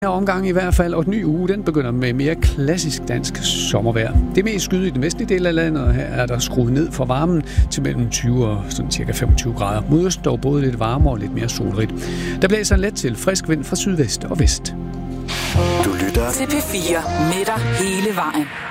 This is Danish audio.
Her omgang i hvert fald, og den nye uge, den begynder med mere klassisk dansk sommervejr. Det er mest skyet i den vestlige del af landet, og her er der skruet ned for varmen til mellem 20 og sådan cirka 25 grader. Mod øst dog både lidt varmere og lidt mere solrigt. Der blæser en let til frisk vind fra sydvest og vest. Du lytter til P4 med dig hele vejen.